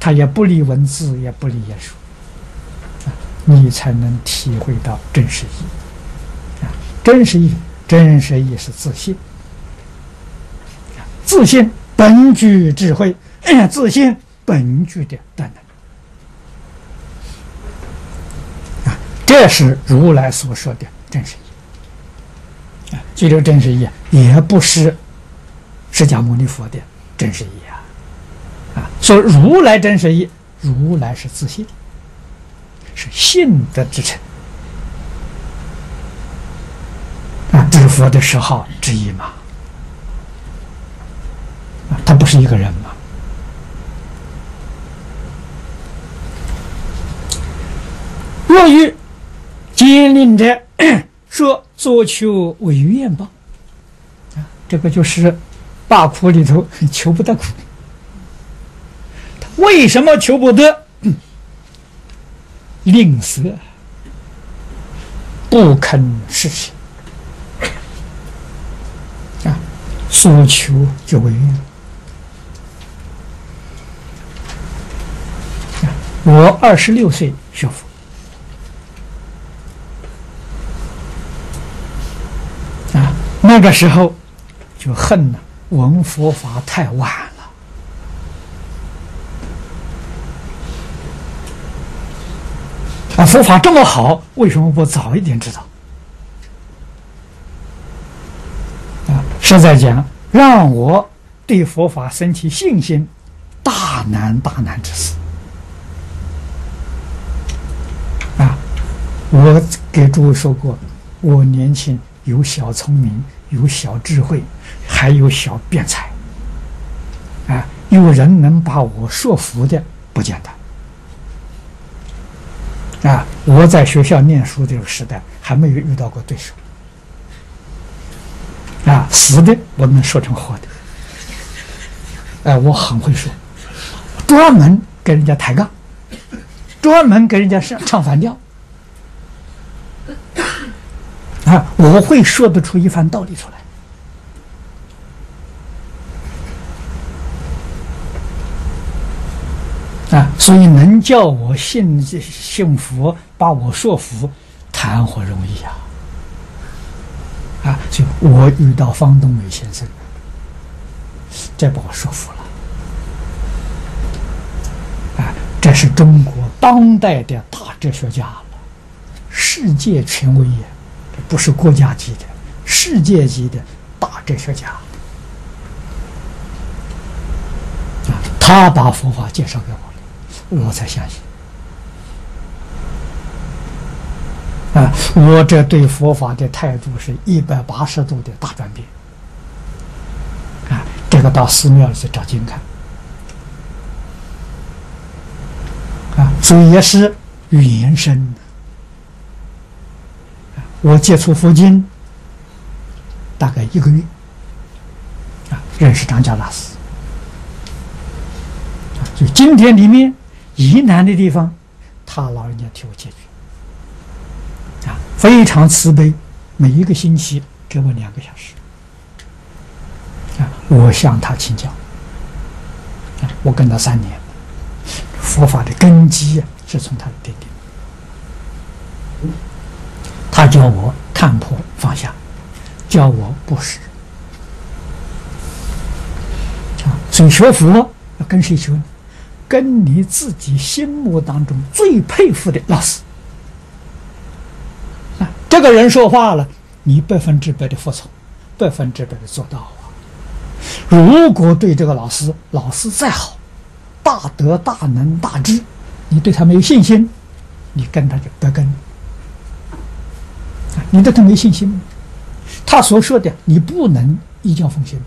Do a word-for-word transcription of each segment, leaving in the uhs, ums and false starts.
他也不理文字，也不理言说，啊，你才能体会到真实义。啊，真实义，真实义是自信，自信本具智慧，自信本具的断能。啊，这是如来所说的真实义。啊，这个真实义也不是释迦牟尼佛的真实义啊！啊，所以如来真实义，如来是自信，是信德之成啊，这是佛的十号之一嘛。啊，他不是一个人嘛。若欲坚令者，说所求为愿报。啊，这个就是八苦里头求不得苦。他为什么求不得？吝啬，不肯实行。啊，所求就为愿。啊，我二十六岁学佛。啊，那个时候就恨了，闻佛法太晚了。啊，佛法这么好，为什么不早一点知道？啊，实在讲，让我对佛法生起信心，大难大难之事。啊，我给诸位说过，我年轻有小聪明，有小智慧，还有小辩才。啊，有人能把我说服的不简单。啊，我在学校念书这个时代还没有遇到过对手。啊，死的我能说成活的。哎，我很会说，专门跟人家抬杠，专门跟人家唱唱反调。啊，我会说得出一番道理出来。啊，所以能叫我信信佛，把我说服，谈何容易啊！啊，就我遇到方东美先生，这把我说服了。啊，这是中国当代的大哲学家了，世界权威也，这不是国家级的，世界级的大哲学家。啊，他把佛法介绍给我。我才相信啊！我这对佛法的态度是一百八十度的大转变啊！这个到寺庙里去找经看啊，所以也是原生的。我接触佛经大概一个月啊，认识张家大师啊，就经典里面疑难的地方，他老人家替我解决，啊，非常慈悲，每一个星期给我两个小时，啊，我向他请教，啊，我跟他三年，佛法的根基啊是从他的奠定，他教我看破放下，教我布施，啊，所以学佛要跟谁学呢？跟你自己心目当中最佩服的老师啊，这个人说话了，你百分之百的服从，百分之百的做到啊。如果对这个老师，老师再好，大德大能大智，你对他没有信心，你跟他就不跟，你对他没信心，他所说的你不能依教奉行。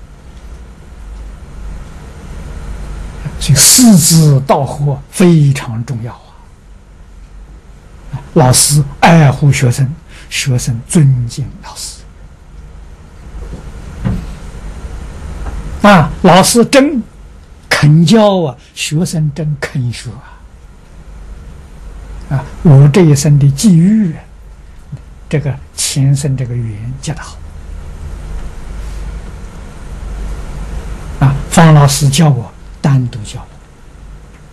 所以师之道合非常重要啊！老师爱护学生，学生尊敬老师啊！老师真肯教啊，学生真肯学啊！啊，我这一生的际遇，这个前生这个缘结得好啊！方老师教我。单独教